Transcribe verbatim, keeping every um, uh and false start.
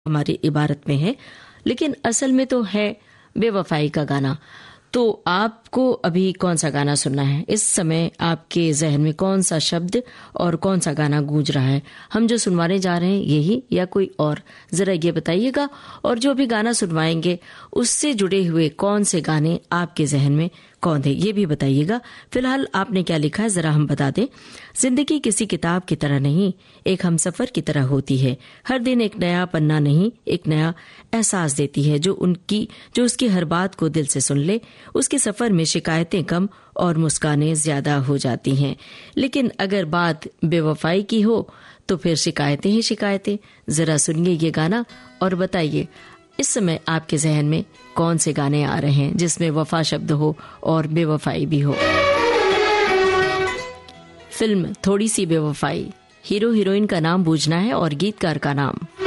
हमारी इबारत में है, लेकिन असल में तो है बेवफाई का गाना। तो आपको अभी कौन सा गाना सुनना है? इस समय आपके जहन में कौन सा शब्द और कौन सा गाना गूंज रहा है? हम जो सुनवाने जा रहे हैं यही या कोई और, जरा ये बताइएगा। और जो भी गाना सुनवाएंगे उससे जुड़े हुए कौन से गाने आपके जहन में कौन थे ये भी बताइएगा। फिलहाल आपने क्या लिखा है जरा हम बता दें। जिंदगी किसी किताब की तरह नहीं, एक हमसफर की तरह होती है। हर दिन एक नया पन्ना नहीं, एक नया एहसास देती है। जो उनकी जो उसकी हर बात को दिल से सुन ले, उसके सफर में शिकायतें कम और मुस्कानें ज्यादा हो जाती हैं। लेकिन अगर बात बेवफाई की हो तो फिर शिकायतें ही शिकायतें। जरा सुनिए ये गाना और बताइए इस समय आपके जहन में कौन से गाने आ रहे हैं जिसमें वफा शब्द हो और बेवफाई भी हो। फिल्म थोड़ी सी बेवफाई, हीरो हीरोइन का नाम बूझना है और गीतकार का नाम।